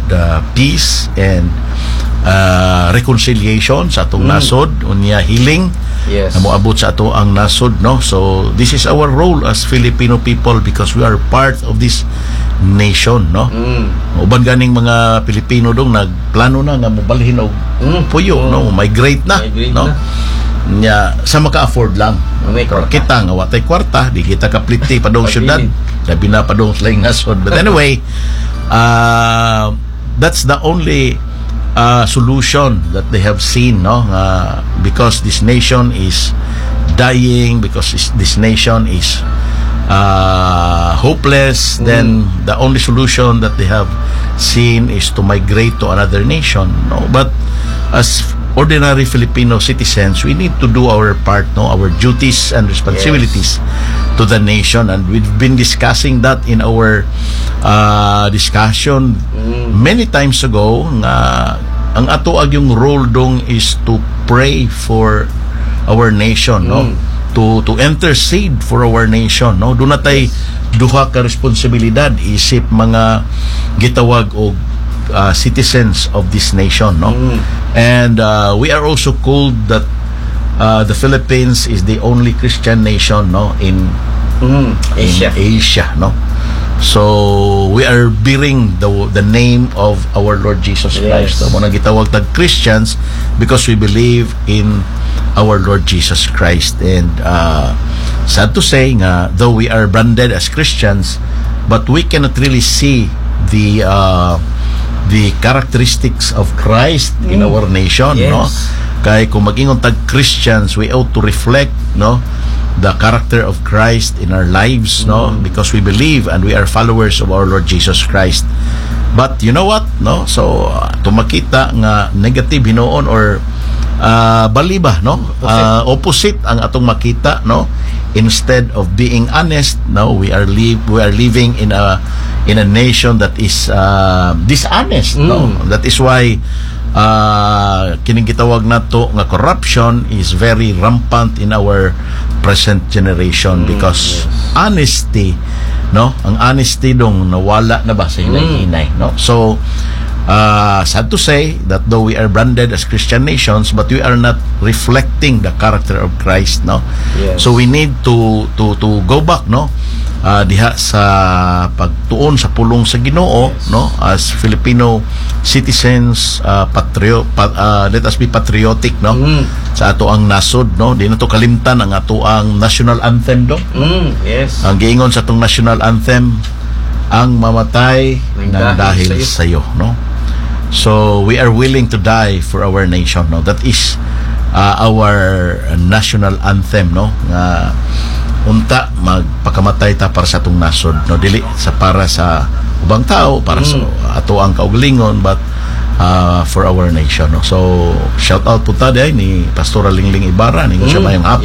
peace and reconciliation sa atong nasod, unya healing Yes. na moabot sa ato ang nasod, no? So this is our role as Filipino people because we are part of this nation, no? Uban ganing mga Pilipino dong nagplano na nga mobalhin og puyo, no? Migrate na, Migrate no? na. Nya sa maka-afford lang. May kwarta. Kita nga watay kwarta, di kita kapliti padong syudad. Labi na padong slayng nasod. But anyway, that's the only solution that they have seen, no? Because this nation is dying, because this nation is hopeless, then the only solution that they have seen is to migrate to another nation, no? But as ordinary Filipino citizens, we need to do our part, no? Our duties and responsibilities to the nation, and we've been discussing that in our discussion many times ago. Ang ato ag yung role dong is to pray for our nation, no? To intercede for our nation, no? Doon natay duha ka responsibilidad isip mga gitawag og citizens of this nation, no? And we are also called that the Philippines is the only Christian nation, no, in Asia, no? So we are bearing the name of our Lord Jesus Christ. Mo nang gitawag tag Christians because we believe in our Lord Jesus Christ. And sad to say nga, though we are branded as Christians, but we cannot really see the characteristics of Christ in our nation, no? Kay kung mag-ingon tag Christians, we ought to reflect, no, the character of Christ in our lives, no? Because we believe and we are followers of our Lord Jesus Christ. But you know what, no? So tumakita nga negative hinoon or baliba, no? Opposite ang atong makita, no? Instead of being honest, no, we are living in a nation that is dishonest, no? That is why kining gitawag nato nga corruption is very rampant in our present generation because honesty, no, ang honesty dong nawala na ba sa hinay-hinay, no? So sad to say that though we are branded as Christian nations, but we are not reflecting the character of Christ, no? So we need to go back, no, diha sa pagtuon sa pulong sa Ginoo, no, as Filipino citizens, let us be patriotic, no, sa ato ang nasod, no? Di na to kalimtan ang ato ang national anthem do. Ang giingon sa atong national anthem, ang mamatay nang dahil sa iyo, no? So we are willing to die for our nation, no? That is our national anthem, no? Unta magpakamatay ta para sa atong nasod, no? Dili sa para sa ubang tao, para sa ato ang kaugalingon, but for our nation, no? So shout out po ta ni Pastor Lingling Ibarra, ni siya mayong